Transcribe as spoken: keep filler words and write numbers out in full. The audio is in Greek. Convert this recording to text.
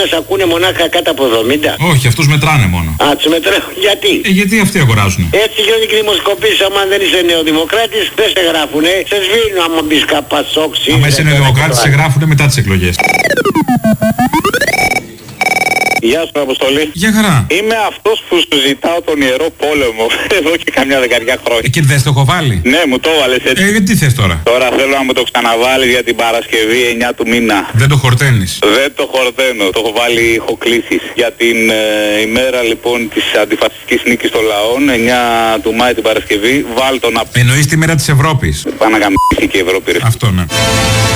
κιόλας ακούνε μονάχα κάτω από εβδομήντα. Όχι, αυτούς μετράνε μόνο. Α, τους μετράνε. Γιατί? Ε, γιατί αυτοί αγοράζουν. Έτσι γίνονται και οι δημοσκοπήσεις. Άμα δεν είσαι νεοδημοκράτης, δεν σε γράφουνε. Σε σβήνουν άμα μπεις καπασόξη. Αν είσαι νεοδημοκράτης, σε γράφουνε μετά τις εκλογές. Γεια σου, Αποστολή. Για χαρά. Είμαι αυτός που σου ζητάω τον Ιερό Πόλεμο εδώ και καμιά δεκαριά χρόνια. Ε, και δεν το έχω βάλει. Ναι, μου το έβαλες έτσι. Ε, τι θες τώρα? Τώρα θέλω να μου το ξαναβάλεις για την Παρασκευή εννιά του μήνα. Δεν το χορταίνεις. Δεν το χορταίνω. Το έχω βάλει ηχοκλήσεις. Για την ε, ημέρα λοιπόν της αντιφασιστικής νίκης των λαών, εννιά του Μάη την Παρασκευή, βάλ το να... Εννοείς τη μέρα της Ευρώπης. Πάνε να γαμίσει και η Ευρώπη, ρε. Αυτό ναι.